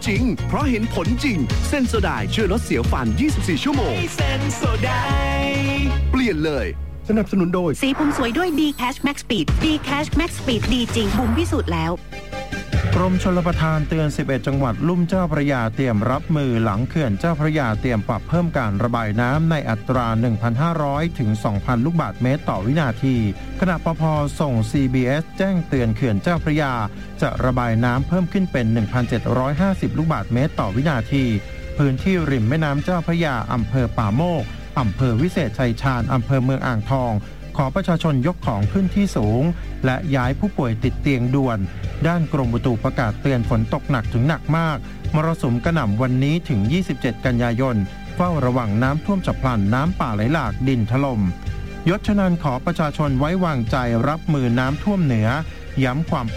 จริงเพราะเห็นผลจริงเซนโซไดช่วยลดเสียวฟัน24ชั่วโมงเซนโซไดเปลี่ยนเลยสนับสนุนโดยสีผมสวยด้วย D-Cash Max Speed D-Cash Max Speed ดีจริงบุ๋มพิสูจน์แล้วกรมชลประทานเตือน11จังหวัดลุ่มเจ้าพระยาเตรียมรับมือหลังเขื่อนเจ้าพระยาเตรียมปรับเพิ่มการระบายน้ำในอัตรา 1,500 ถึง 2,000 ลูกบาศก์เมตรต่อวินาทีขณะปภ.ส่ง CBS แจ้งเตือนเขื่อนเจ้าพระยาจะระบายน้ำเพิ่มขึ้นเป็น 1,750 ลูกบาศก์เมตรต่อวินาทีพื้นที่ริมแม่น้ำเจ้าพระยาอำเภอป่าโมกอำเภอวิเศษชัยชาญอำเภอเมืองอ่างทองขอประชาชนยกของขึ้นที่สูงและย้ายผู้ป่วยติดเตียงด่วนด้านกรมอุตุประกาศเตือนฝนตกหนักถึงหนักมากมรสุมกระหน่ำวันนี้ถึง27กันยายนเฝ้าระวังน้ำท่วมฉับพลันน้ำป่าไหลหลากดินถล่มยศชนันท์ขอประชาชนไว้วางใจรับมือน้ำท่วมเหนือย้ำความ